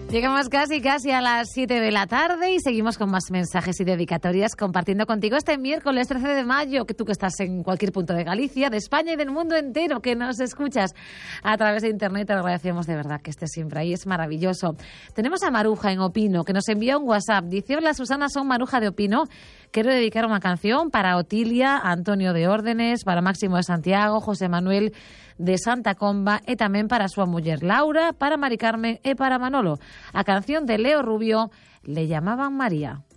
Llegamos casi a las 7 de la tarde y seguimos con más mensajes y dedicatorias compartiendo contigo este miércoles 13 de mayo, que tú que estás en cualquier punto de Galicia, de España y del mundo entero, que nos escuchas a través de internet. Te agradecemos de verdad que estés siempre ahí, es maravilloso. Tenemos a Maruja en Opino, que nos envía un WhatsApp. Dice: hola Susana, son Maruja de Opino. Quiero dedicar una canción para Otilia, Antonio de Órdenes, para Máximo de Santiago, José Manuel de Santa Comba e tamén para a súa muller Laura, para Mari Carmen e para Manolo. A canción de Leo Rubio, Le llamaban María.